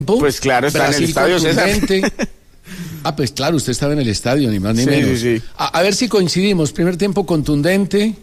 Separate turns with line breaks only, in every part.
Pues claro, está en el estadio, César.
Pues claro, usted estaba en el estadio, ni más ni menos.
Sí.
A ver si coincidimos. Primer tiempo contundente.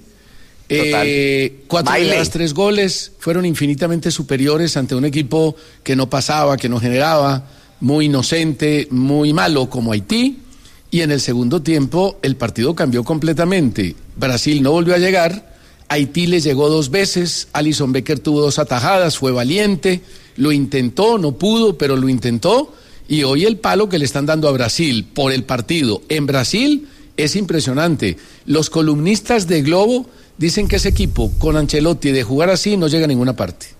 4 llegadas, 3 goles. Fueron infinitamente superiores ante un equipo que no pasaba, que no generaba, muy inocente, muy malo como Haití. Y en el segundo tiempo el partido cambió completamente. Brasil no volvió a llegar. Haití le llegó 2 veces. Alisson Becker tuvo 2 atajadas, fue valiente. Lo intentó, no pudo, pero lo intentó. Y hoy el palo que le están dando a Brasil por el partido en Brasil es impresionante. Los columnistas de Globo dicen que ese equipo con Ancelotti de jugar así no llega a ninguna parte.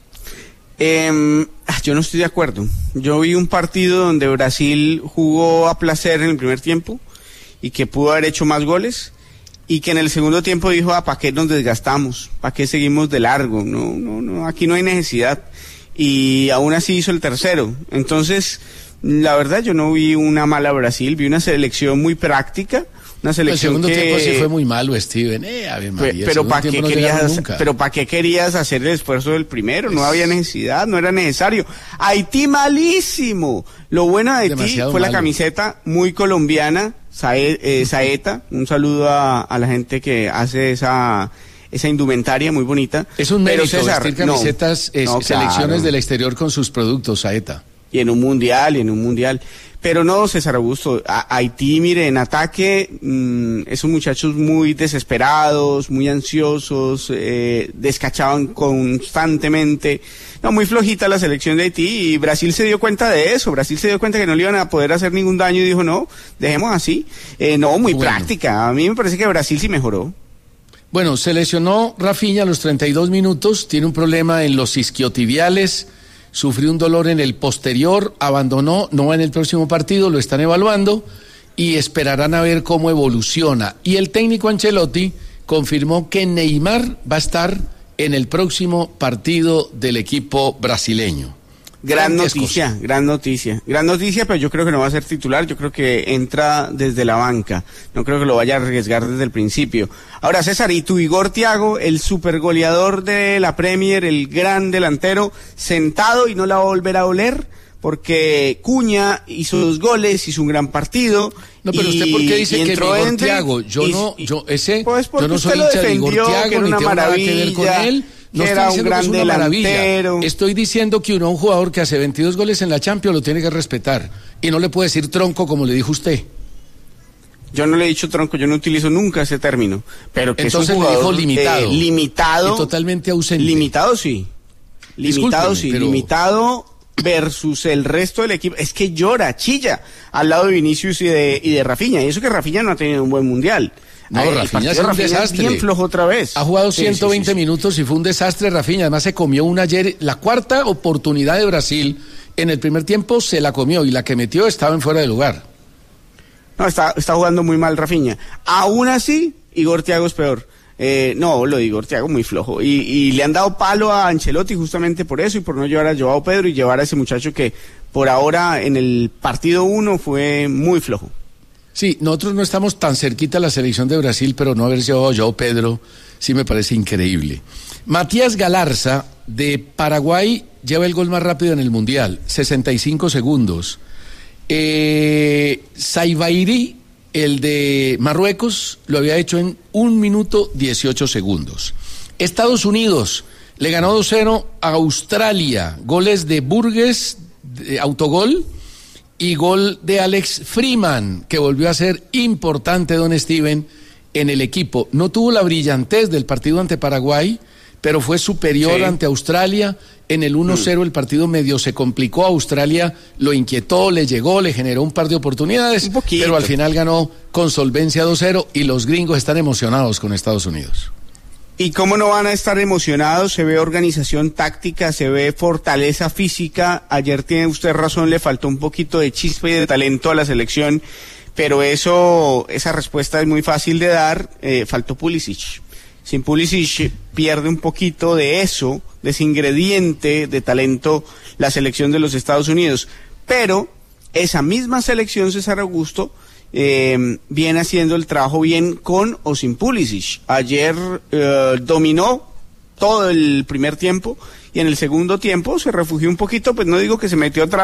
Yo no estoy de acuerdo. Yo vi un partido donde Brasil jugó a placer en el primer tiempo y que pudo haber hecho más goles y que en el segundo tiempo dijo, ¿para qué nos desgastamos? ¿Para qué seguimos de largo? No, aquí no hay necesidad. Y aún así hizo el tercero. Entonces, la verdad yo no vi una mala Brasil, vi una selección muy práctica, una selección
el segundo tiempo sí fue muy malo, Steven. María,
pero ¿para qué querías hacer el esfuerzo del primero? No había necesidad, no era necesario. Haití malísimo. Lo bueno de Haití fue la camiseta muy colombiana, Saeta. Un saludo a la gente que hace esa indumentaria muy bonita.
Es un mérito, César, vestir camisetas, selecciones del exterior con sus productos, Saeta.
Y en un mundial. Pero no, César Augusto, Haití, mire, en ataque, esos muchachos muy desesperados, muy ansiosos, descachaban constantemente. No, muy flojita la selección de Haití, y Brasil se dio cuenta de eso. Brasil se dio cuenta que no le iban a poder hacer ningún daño y dijo, no, dejemos así. Muy práctica. A mí me parece que Brasil sí mejoró.
Bueno, se lesionó Rafinha a los 32 minutos, tiene un problema en los isquiotibiales, sufrió un dolor en el posterior, abandonó, no va en el próximo partido, lo están evaluando y esperarán a ver cómo evoluciona. Y el técnico Ancelotti confirmó que Neymar va a estar en el próximo partido del equipo brasileño.
Gran noticia, pero yo creo que no va a ser titular, yo creo que entra desde la banca, no creo que lo vaya a arriesgar desde el principio. Ahora, César, y tu Igor Thiago, el supergoleador de la Premier, el gran delantero, sentado y no la va a volver a oler, porque Cuña hizo 2 goles, hizo un gran partido.
No, pero usted ¿por qué dice que Igor Thiago? Yo no soy hincha de Igor Thiago, ni tengo nada que ver con él. No estoy diciendo que es una maravilla. Estoy diciendo que un jugador que hace 22 goles en la Champions lo tiene que respetar. Y no le puede decir tronco como le dijo usted.
Yo no le he dicho tronco, yo no utilizo nunca ese término. Pero que entonces es un jugador
le dijo
limitado.
Y totalmente ausente.
Limitado sí. Limitado versus el resto del equipo. Es que llora, chilla al lado de Vinicius y de Rafinha. Y eso que Rafinha no ha tenido un buen mundial.
No, Rafinha es un desastre.
Bien flojo otra vez.
Ha jugado 120 minutos y fue un desastre Rafinha. Además se comió una ayer, la 4ª oportunidad de Brasil en el primer tiempo se la comió y la que metió estaba en fuera de lugar.
No, está jugando muy mal Rafinha. Aún así, Igor Thiago es peor. Lo de Igor Thiago muy flojo. Y le han dado palo a Ancelotti justamente por eso y por no llevar a Joao Pedro y llevar a ese muchacho que por ahora en el partido 1 fue muy flojo.
Sí, nosotros no estamos tan cerquita a la selección de Brasil, pero no haber llevado a Joao Pedro sí me parece increíble. Matías Galarza, de Paraguay, lleva el gol más rápido en el Mundial, 65 segundos. Saibairi, el de Marruecos, lo había hecho en 1 minuto 18 segundos. Estados Unidos le ganó 2-0 a Australia, goles de Burgess, de autogol, y gol de Alex Freeman, que volvió a ser importante, don Steven, en el equipo. No tuvo la brillantez del partido ante Paraguay, pero fue superior ante Australia. En el 1-0 el partido medio se complicó, Australia lo inquietó, le llegó, le generó un par de oportunidades, pero al final ganó con solvencia 2-0 y los gringos están emocionados con Estados Unidos.
¿Y cómo no van a estar emocionados? Se ve organización táctica, se ve fortaleza física. Ayer tiene usted razón, le faltó un poquito de chispa y de talento a la selección, pero esa respuesta es muy fácil de dar. Faltó Pulisic. Sin Pulisic pierde un poquito de ese ingrediente de talento la selección de los Estados Unidos. Pero esa misma selección, César Augusto, viene haciendo el trabajo bien con o sin Pulisic. Ayer dominó todo el primer tiempo y en el segundo tiempo se refugió un poquito, pues no digo que se metió atrás